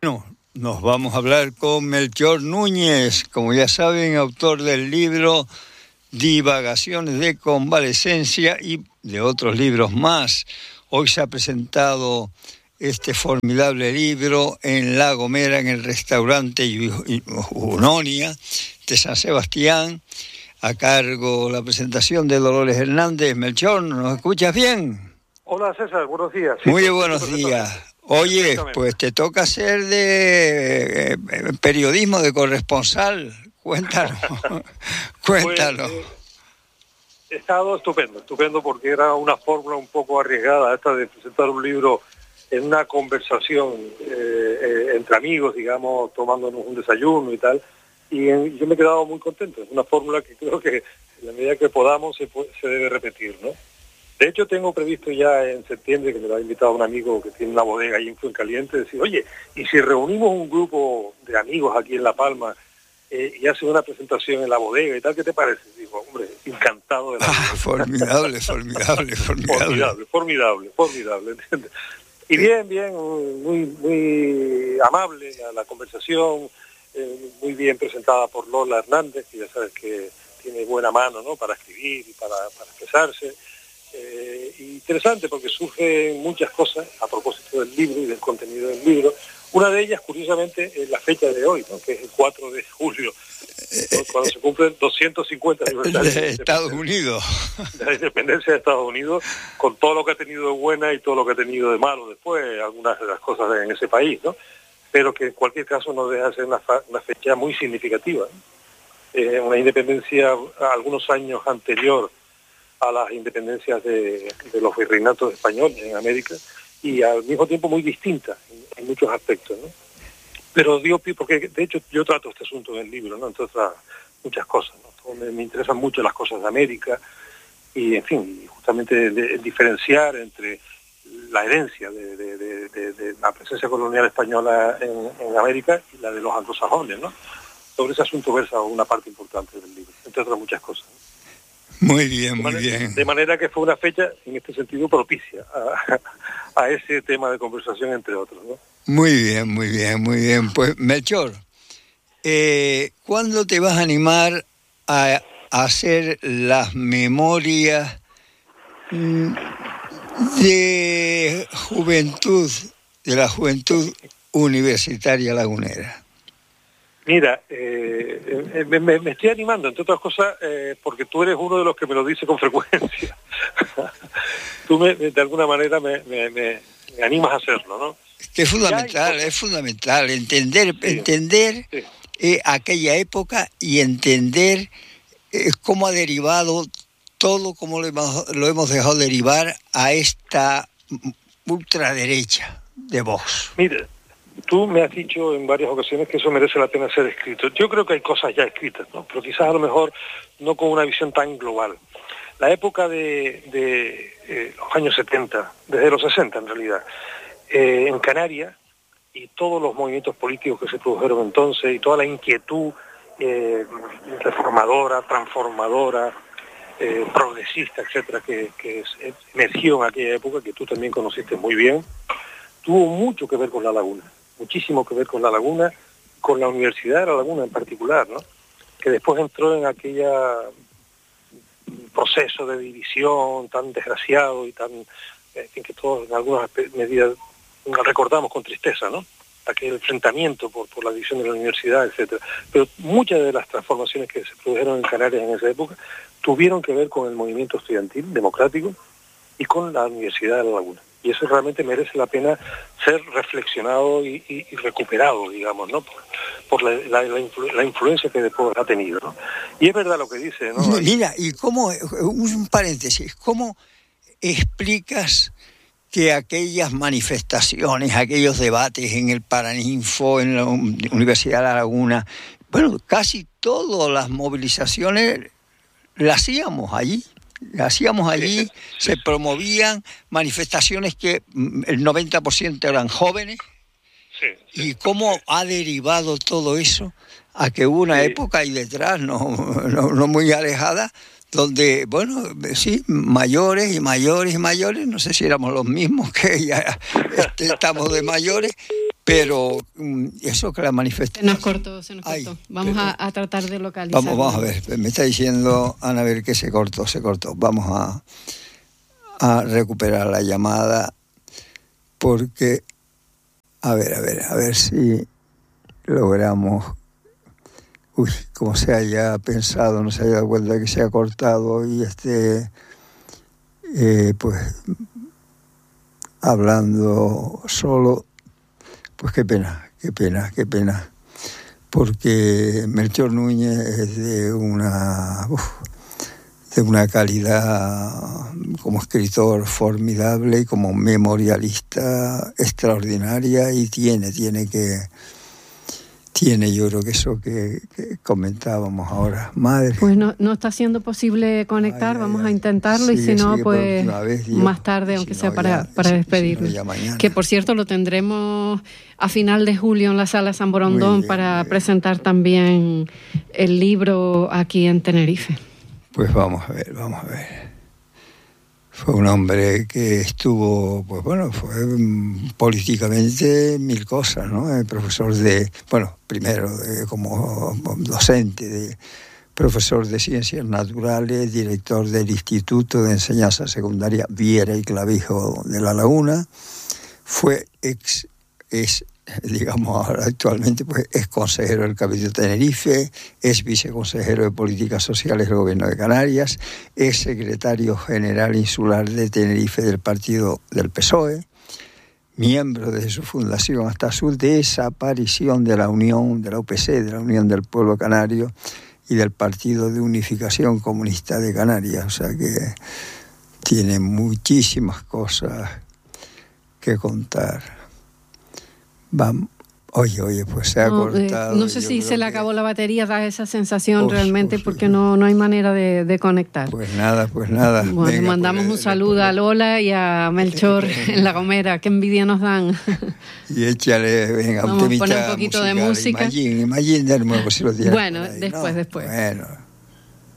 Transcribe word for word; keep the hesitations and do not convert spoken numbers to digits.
Bueno, nos vamos a hablar con Melchor Núñez, como ya saben, autor del libro Divagaciones de Convalescencia y de otros libros más. Hoy se ha presentado este formidable libro en La Gomera, en el restaurante Unonia de San Sebastián, a cargo la presentación de Dolores Hernández. Melchor, ¿nos escuchas bien? Hola César, buenos días. Sí, Muy buenos días. Oye, pues te toca ser de eh, periodismo, de corresponsal. Cuéntanos, cuéntanos. Pues, eh, he estado estupendo, estupendo porque era una fórmula un poco arriesgada esta de presentar un libro en una conversación eh, eh, entre amigos, digamos, tomándonos un desayuno y tal. Y en, yo me he quedado muy contento. Es una fórmula que creo que en la medida que podamos se, puede, se debe repetir, ¿no? De hecho, tengo previsto ya en septiembre, que me lo ha invitado un amigo que tiene una bodega ahí en Fuencaliente, decir, oye, y si reunimos un grupo de amigos aquí en La Palma eh, y hacen una presentación en la bodega y tal, ¿qué te parece? Digo, hombre, encantado de la vida. Ah, formidable, formidable, formidable. Formidable, formidable, formidable, ¿entiendes? Y bien, bien, muy, muy amable la, la conversación, eh, muy bien presentada por Lola Hernández, que ya sabes que tiene buena mano, ¿no?, para escribir y para, para expresarse. Eh, interesante porque surgen muchas cosas a propósito del libro y del contenido del libro. Una de ellas, curiosamente, es la fecha de hoy, ¿no?, que es el cuatro de julio, ¿no?, cuando se cumplen doscientos cincuenta aniversarios de Estados Unidos. De la independencia de Estados Unidos, con todo lo que ha tenido de buena y todo lo que ha tenido de malo después, algunas de las cosas en ese país, ¿no? Pero que en cualquier caso no deja de ser una, una fecha muy significativa, ¿no? Eh, una independencia algunos años anterior a las independencias de, de los virreinatos españoles en América, y al mismo tiempo muy distinta en, en muchos aspectos, ¿no? Pero digo, porque de hecho yo trato este asunto en el libro, ¿no?, entre otras muchas cosas, ¿no? Me, me interesan mucho las cosas de América y, en fin, justamente el, el diferenciar entre la herencia de, de, de, de, de la presencia colonial española en, en América y la de los anglosajones, ¿no? Sobre ese asunto versa una parte importante del libro, entre otras muchas cosas, ¿no? Muy bien, muy de manera, bien. De manera que fue una fecha, en este sentido, propicia a, a ese tema de conversación, entre otros, ¿no? Muy bien, muy bien, muy bien. Pues, Melchor, eh, ¿cuándo te vas a animar a, a hacer las memorias de juventud, de la juventud universitaria lagunera? Mira, eh, me, me, me estoy animando, entre otras cosas, eh, porque tú eres uno de los que me lo dice con frecuencia. Tú, me, de alguna manera, me, me, me, me animas a hacerlo, ¿no? Que es fundamental, es fundamental entender, sí, entender sí. Eh, aquella época y entender eh, cómo ha derivado todo, cómo lo hemos, lo hemos dejado derivar a esta ultraderecha de Vox. Mira, tú me has dicho en varias ocasiones que eso merece la pena ser escrito. Yo creo que hay cosas ya escritas, ¿no?, pero quizás a lo mejor no con una visión tan global. La época de, de eh, los años setenta, desde los sesenta en realidad, eh, en Canarias, y todos los movimientos políticos que se produjeron entonces, y toda la inquietud eh, reformadora, transformadora, eh, progresista, etcétera, que, que emergió en aquella época, que tú también conociste muy bien, tuvo mucho que ver con La Laguna. Muchísimo que ver con La Laguna, con la Universidad de La Laguna en particular, ¿no?, que después entró en aquella proceso de división tan desgraciado y tan, en fin, que todos en algunas medidas recordamos con tristeza, ¿no?, aquel enfrentamiento por, por la división de la universidad, etcétera. Pero muchas de las transformaciones que se produjeron en Canarias en esa época tuvieron que ver con el movimiento estudiantil democrático y con la Universidad de La Laguna. Y eso realmente merece la pena ser reflexionado y, y, y recuperado, digamos, ¿no?, por, por la, la, la, influ, la influencia que después ha tenido, ¿no? Y es verdad lo que dice, ¿no? Mira, y cómo, un paréntesis, ¿cómo explicas que aquellas manifestaciones, aquellos debates en el Paraninfo, en la Universidad de La Laguna, bueno, casi todas las movilizaciones las hacíamos allí? Hacíamos allí, se promovían manifestaciones que el noventa por ciento eran jóvenes. Sí, sí. ¿Y cómo ha derivado todo eso a que hubo una sí. época ahí detrás, no, no, no muy alejada, donde, bueno, sí, mayores y mayores y mayores, no sé si éramos los mismos que ya este, estamos de mayores, Pero eso que la manifestación... Se nos cortó, se nos cortó. Ay, vamos a, a tratar de localizar. Vamos, vamos a ver, me está diciendo Anabel que se cortó, se cortó. Vamos a, a recuperar la llamada porque, a ver, a ver, a ver si logramos... Uy, como se haya pensado, no se haya dado cuenta que se ha cortado y esté, eh, pues, hablando solo... Pues qué pena, qué pena, qué pena, porque Melchor Núñez es de una, uf, de una calidad como escritor formidable y como memorialista extraordinaria y tiene, tiene que... Tiene, yo creo que eso que, que comentábamos ahora. Madre. Pues no, no está siendo posible conectar, ay, vamos ay, a intentarlo sí, y si no, pues vez, Dios, más tarde, aunque si sea no, para, ya, para si, despedirnos. Si no, que por cierto lo tendremos a final de julio en la Sala San Borondón bien, para presentar también el libro aquí en Tenerife. Pues vamos a ver, vamos a ver. Fue un hombre que estuvo, pues bueno, fue políticamente mil cosas, ¿no? El profesor de, bueno, primero de, como docente, de, profesor de Ciencias Naturales, director del Instituto de Enseñanza Secundaria Viera y Clavijo de La Laguna, fue ex, es, digamos ahora actualmente, pues es consejero del Cabildo de Tenerife, es viceconsejero de Políticas Sociales del Gobierno de Canarias, es secretario general insular de Tenerife del partido del P S O E, miembro desde su fundación hasta su desaparición de la Unión, de la U P C, de la Unión del Pueblo Canario y del Partido de Unificación Comunista de Canarias. O sea que tiene muchísimas cosas que contar. Vamos. Oye, oye, pues se ha no, cortado. Eh, no sé si se le acabó la batería, da esa sensación oh, realmente, oh, porque no, no hay manera de, de conectar. Pues nada, pues nada. Bueno, venga, mandamos pues, un saludo pues, a Lola y a Melchor en La Gomera, qué envidia nos dan. Y échale, venga, vamos a poner un poquito musical, de música. Imagine, imagine de nuevo si lo tiene. Bueno, ahí, después, ¿no? después. Bueno.